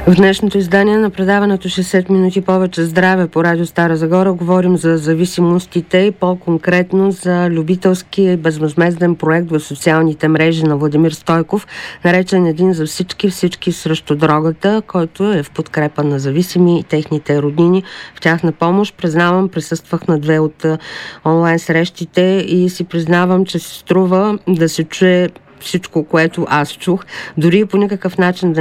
В днешното издание на предаването 60 минути повече здраве по Радио Стара Загора говорим за зависимостите и по-конкретно за любителски безвъзмезден проект в социалните мрежи на Владимир Стойков, наречен Един за всички, всички срещу дрогата, който е в подкрепа на зависими и техните роднини. В тяхна помощ, признавам, присъствах на 2 от онлайн срещите и си признавам, че се струва да се чуе всичко, което аз чух, дори по никакъв начин да